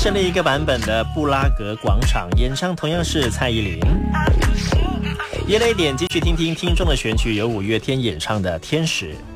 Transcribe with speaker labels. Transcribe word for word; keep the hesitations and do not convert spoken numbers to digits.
Speaker 1: 是另一个版本的布拉格广场，演唱同样是蔡依林。夜泪点继续听听听众的选曲，由五月天演唱的《天使》。